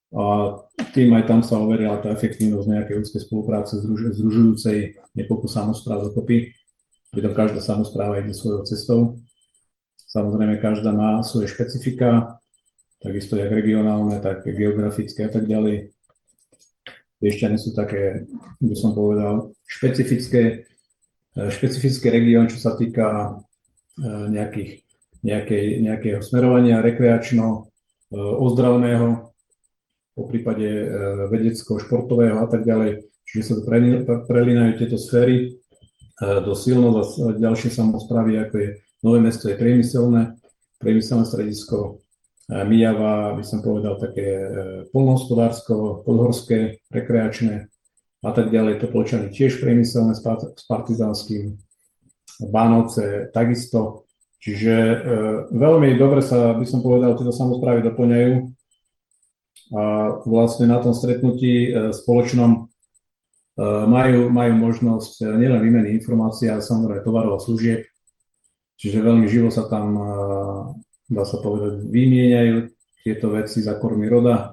a tým aj tam sa overila tá efektívnosť nejakej úzkej spolupráce združujúcej niekoľko samospráv dokopy. Pritom každá samospráva ide svojou cestou. Samozrejme, každá má svoje špecifika, takisto jak regionálne, tak geografické a tak ďalej. Piešťany sú také, by som povedal, špecifické región, čo sa týka nejakého smerovania rekreačno, ozdravného, po prípade vedecko-športového a tak ďalej. Čiže sa prelínajú tieto sféry do silno a ďalšie samosprávy, ako je Nové Mesto, je priemyselné stredisko, Myjava, by som povedal, také poľnohospodársko, podhorské, rekreačné a tak ďalej. Topolčany tiež priemyselné s partizánskym, Bánovce takisto. Čiže veľmi dobre sa, by som povedal, tieto samosprávy doplňajú. A vlastne na tom stretnutí spoločnom majú možnosť nielen výmeny informácií, ale samozrejme tovarov a služieb. Čiže veľmi živo sa tam, dá sa povedať, vymieňajú tieto veci za kormy roda.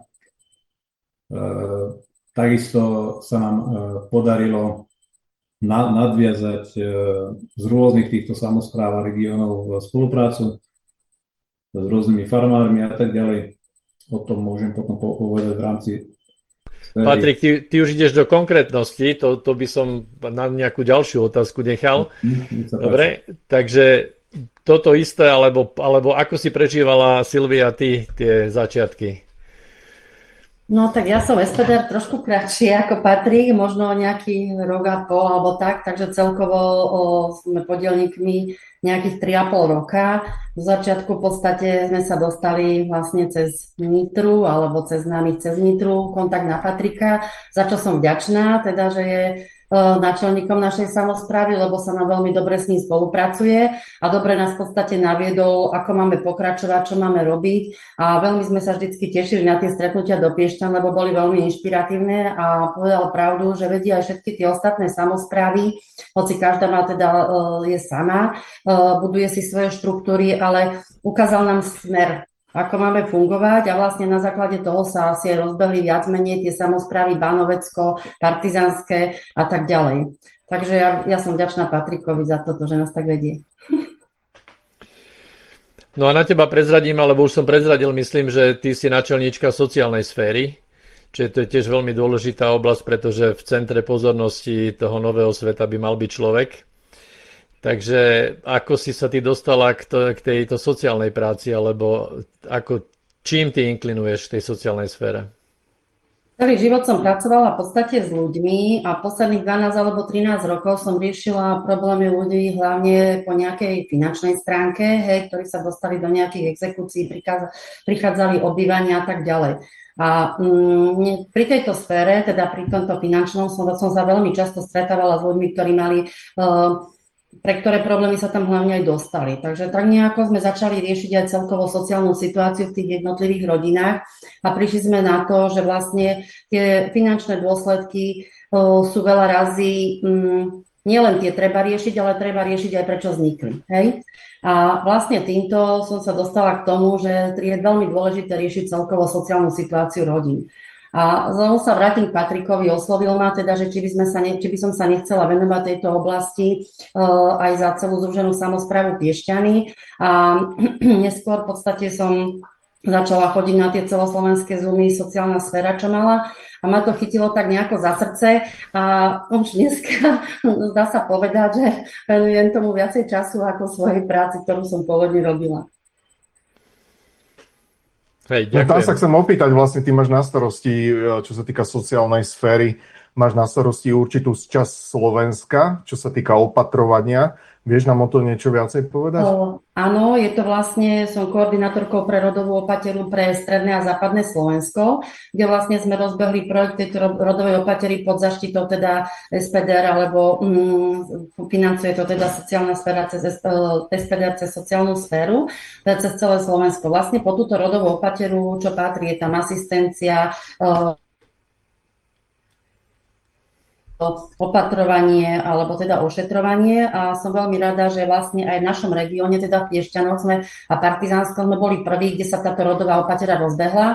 Takisto sa nám podarilo nadviazať z rôznych týchto samospráv a regiónov spoluprácu s rôznymi farmármi a tak ďalej. O tom môžem potom povedať v rámci. Patrik, ty už ideš do konkrétnosti, to by som na nejakú ďalšiu otázku nechal. Dobre, takže toto isté, alebo ako si prežívala, Silvia, ty tie začiatky? No tak ja som SPDR trošku kratšie ako Patrik, možno nejaký rok a pol alebo tak, takže celkovo sme podielníkmi nejakých 3,5 roka. V začiatku v podstate sme sa dostali vlastne cez Nitru alebo cez známych cez Nitru, kontakt na Patrika, za čo som vďačná, teda, že je náčelníkom našej samosprávy, lebo sa nám veľmi dobre s ním spolupracuje a dobre nás v podstate naviedol, ako máme pokračovať, čo máme robiť a veľmi sme sa vždycky tešili na tie stretnutia do Piešťan, lebo boli veľmi inšpiratívne a povedal pravdu, že vedia aj všetky tie ostatné samosprávy, hoci každá má teda je sama, buduje si svoje štruktúry, ale ukázal nám smer, ako máme fungovať a vlastne na základe toho sa asi aj rozbehli viac menej tie samosprávy Bánovecko, partizánske a tak ďalej. Takže ja som vďačná Patrikovi za toto, že nás tak vedie. No a na teba prezradím, alebo už som prezradil, myslím, že ty si načelníčka sociálnej sféry, čiže to je tiež veľmi dôležitá oblasť, pretože v centre pozornosti toho nového sveta by mal byť človek. Takže ako si sa ty dostala k tejto sociálnej práci, alebo čím ty inklinuješ v tej sociálnej sfére? Celý život som pracovala v podstate s ľuďmi a posledných 12 alebo 13 rokov som riešila problémy ľudí hlavne po nejakej finančnej stránke, ktorí sa dostali do nejakých exekúcií, prichádzali o bývania a tak ďalej. A pri tejto sfére, teda pri tomto finančnom, som sa veľmi často stretávala s ľuďmi, ktorí mali pre ktoré problémy sa tam hlavne aj dostali. Takže tak nejako sme začali riešiť aj celkovo sociálnu situáciu v tých jednotlivých rodinách a prišli sme na to, že vlastne tie finančné dôsledky sú veľa razy, nielen tie treba riešiť, ale treba riešiť aj prečo vznikli. Hej? A vlastne týmto som sa dostala k tomu, že je veľmi dôležité riešiť celkovo sociálnu situáciu rodín. A znovu sa vrátim k Patrikovi, oslovil ma teda, že či by som sa nechcela venovať tejto oblasti aj za celú združenú samosprávu Piešťany. A neskôr v podstate som začala chodiť na tie celoslovenské zoomy, sociálna sféra, čo mala. A ma to chytilo tak nejako za srdce a už dneska dá sa povedať, že venujem tomu viacej času ako svojej práci, ktorú som pôvodne robila. Hej, no, tam sa chcem opýtať, vlastne ty máš na starosti, čo sa týka sociálnej sféry, máš na starosti určitú časť Slovenska, čo sa týka opatrovania. Vieš nám o to niečo viacej povedať? Áno, je to vlastne, som koordinátorkou pre rodovú opateru pre stredné a západné Slovensko, kde vlastne sme rozbehli projekt tejto rodovej opatery pod zaštitou teda SPDR, alebo financuje to teda sociálna sféra cez SPDR, cez sociálnu sféru, cez celé Slovensko. Vlastne po túto rodovú opateru, čo patrí, je tam asistencia, opatrovanie alebo teda ošetrovanie a som veľmi rada, že vlastne aj v našom regióne, teda v Piešťanoch a Partizánskom sme boli prví, kde sa táto rodová opatera rozbehla